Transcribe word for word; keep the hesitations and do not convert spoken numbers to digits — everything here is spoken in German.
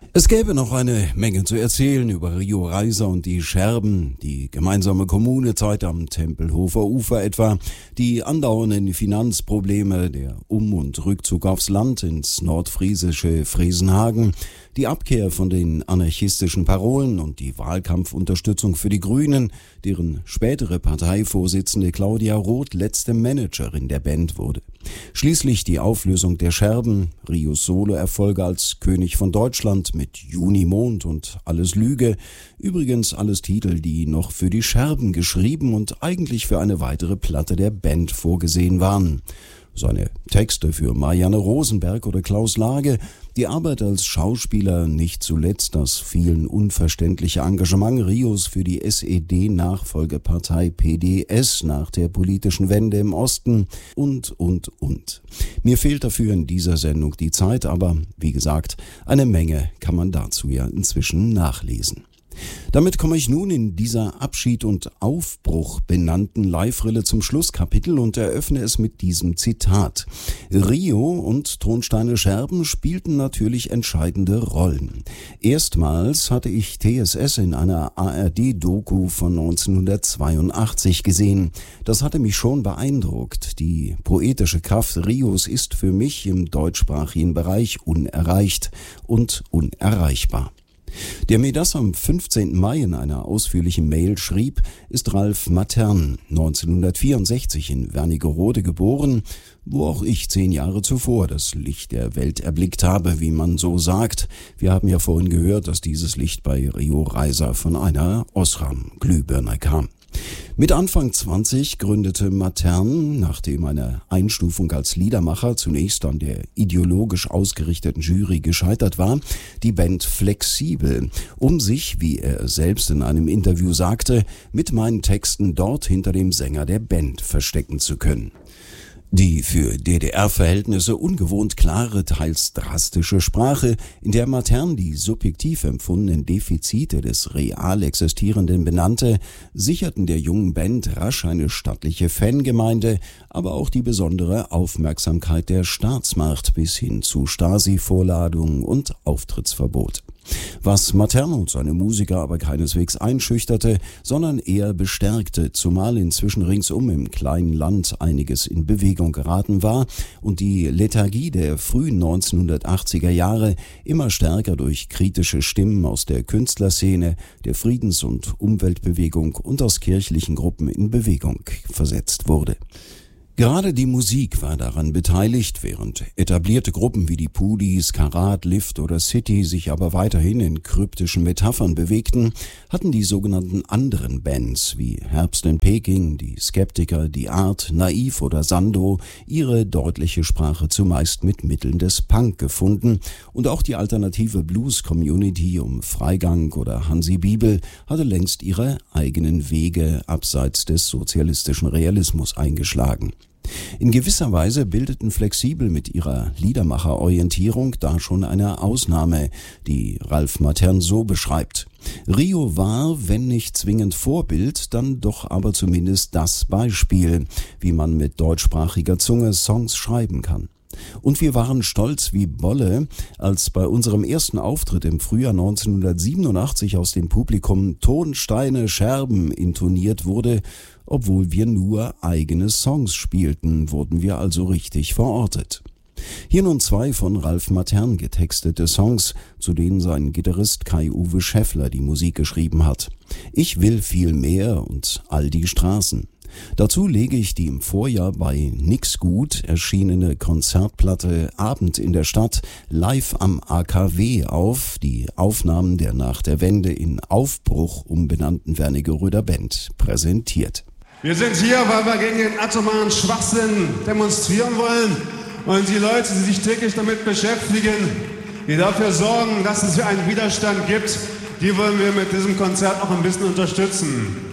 Es gäbe noch eine Menge zu erzählen über Rio Reiser und die Scherben, die gemeinsame Kommunezeit am Tempelhofer Ufer etwa, die andauernden Finanzprobleme, der Um- und Rückzug aufs Land ins nordfriesische Fresenhagen, die Abkehr von den anarchistischen Parolen und die Wahlkampfunterstützung für die Grünen, deren spätere Parteivorsitzende Claudia Roth letzte Managerin der Band wurde. Schließlich die Auflösung der Scherben, Rios Soloerfolge als König von Deutschland mit Junimond und Alles Lüge, übrigens alles Titel, die noch für die Scherben geschrieben und eigentlich für eine weitere Platte der Band vorgesehen waren. Seine Texte für Marianne Rosenberg oder Klaus Lage, die Arbeit als Schauspieler, nicht zuletzt das vielen unverständliche Engagement Rios für die S E D-Nachfolgepartei P D S nach der politischen Wende im Osten und, und, und. Mir fehlt dafür in dieser Sendung die Zeit, aber wie gesagt, eine Menge kann man dazu ja inzwischen nachlesen. Damit komme ich nun in dieser Abschied und Aufbruch benannten Live-Rille zum Schlusskapitel und eröffne es mit diesem Zitat. Rio und Tonsteine Scherben spielten natürlich entscheidende Rollen. Erstmals hatte ich T S S in einer A R D-Doku von neunzehnhundertzweiundachtzig gesehen. Das hatte mich schon beeindruckt. Die poetische Kraft Rios ist für mich im deutschsprachigen Bereich unerreicht und unerreichbar. Der mir das am fünfzehnten Mai in einer ausführlichen Mail schrieb, ist Ralf Matern, neunzehnhundertvierundsechzig in Wernigerode geboren, wo auch ich zehn Jahre zuvor das Licht der Welt erblickt habe, wie man so sagt. Wir haben ja vorhin gehört, dass dieses Licht bei Rio Reiser von einer Osram-Glühbirne kam. Mit Anfang zwanzig gründete Matern, nachdem eine Einstufung als Liedermacher zunächst an der ideologisch ausgerichteten Jury gescheitert war, die Band Flexibel, um sich, wie er selbst in einem Interview sagte, mit meinen Texten dort hinter dem Sänger der Band verstecken zu können. Die für D D R-Verhältnisse ungewohnt klare, teils drastische Sprache, in der Matern die subjektiv empfundenen Defizite des real Existierenden benannte, sicherten der jungen Band rasch eine stattliche Fangemeinde, aber auch die besondere Aufmerksamkeit der Staatsmacht bis hin zu Stasi-Vorladungen und Auftrittsverbot. Was Matern und seine Musiker aber keineswegs einschüchterte, sondern eher bestärkte, zumal inzwischen ringsum im kleinen Land einiges in Bewegung geraten war und die Lethargie der frühen neunzehnhundertachtziger Jahre immer stärker durch kritische Stimmen aus der Künstlerszene, der Friedens- und Umweltbewegung und aus kirchlichen Gruppen in Bewegung versetzt wurde. Gerade die Musik war daran beteiligt, während etablierte Gruppen wie die Pudis, Karat, Lift oder City sich aber weiterhin in kryptischen Metaphern bewegten, hatten die sogenannten anderen Bands wie Herbst in Peking, die Skeptiker, die Art, Naiv oder Sando ihre deutliche Sprache zumeist mit Mitteln des Punk gefunden und auch die alternative Blues-Community um Freigang oder Hansi Bibel hatte längst ihre eigenen Wege abseits des sozialistischen Realismus eingeschlagen. In gewisser Weise bildeten Flexibel mit ihrer Liedermacherorientierung da schon eine Ausnahme, die Ralf Matern so beschreibt. Rio war, wenn nicht zwingend Vorbild, dann doch aber zumindest das Beispiel, wie man mit deutschsprachiger Zunge Songs schreiben kann. Und wir waren stolz wie Bolle, als bei unserem ersten Auftritt im Frühjahr neunzehnhundertsiebenundachtzig aus dem Publikum Tonsteine Scherben intoniert wurde. Obwohl wir nur eigene Songs spielten, wurden wir also richtig verortet. Hier nun zwei von Ralf Matern getextete Songs, zu denen sein Gitarrist Kai-Uwe Schäffler die Musik geschrieben hat. Ich will viel mehr und all die Straßen. Dazu lege ich die im Vorjahr bei Nix Gut erschienene Konzertplatte Abend in der Stadt live am A K W auf, die Aufnahmen der nach der Wende in Aufbruch umbenannten Wernigeröder Band präsentiert. Wir sind hier, weil wir gegen den atomaren Schwachsinn demonstrieren wollen und die Leute, die sich täglich damit beschäftigen, die dafür sorgen, dass es hier einen Widerstand gibt, die wollen wir mit diesem Konzert auch ein bisschen unterstützen.